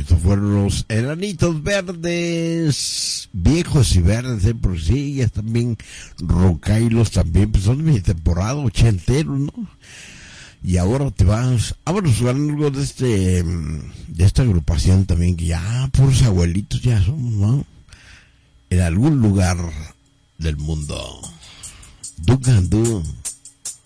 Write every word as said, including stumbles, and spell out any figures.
Estos fueron los Enanitos Verdes, viejos y verdes, ¿eh? Porque sí, ya también rocailos también, pues son de mi temporada ochentero, ¿no? Y ahora te vas, vámonos con algo de este, de esta agrupación también, que ya puros abuelitos ya somos, ¿no? En algún lugar del mundo. Dugan Du.